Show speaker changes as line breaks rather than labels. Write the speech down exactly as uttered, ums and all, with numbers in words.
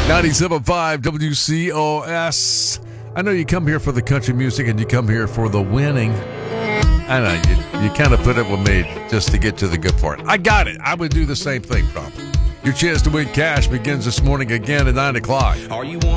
ninety-seven point five W C O S. I know you come here for the country music and you come here for the winning. I know, you, you kind of put up with me just to get to the good part. I got it. I would do the same thing probably. Your chance to win cash begins this morning again at nine o'clock.
Are you one?